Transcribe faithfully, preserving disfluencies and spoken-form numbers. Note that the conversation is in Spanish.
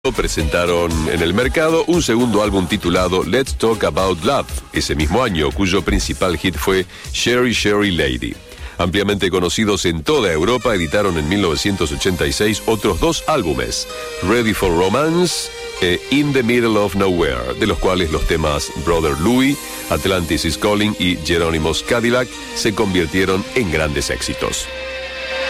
presentaron en el mercado un segundo álbum titulado Let's Talk About Love, ese mismo año, cuyo principal hit fue Sherry Sherry Lady. Ampliamente conocidos en toda Europa, editaron en mil novecientos ochenta y seis otros dos álbumes, Ready for Romance e In the Middle of Nowhere, de los cuales los temas Brother Louie, Atlantis is Calling y Jerónimos Cadillac se convirtieron en grandes éxitos.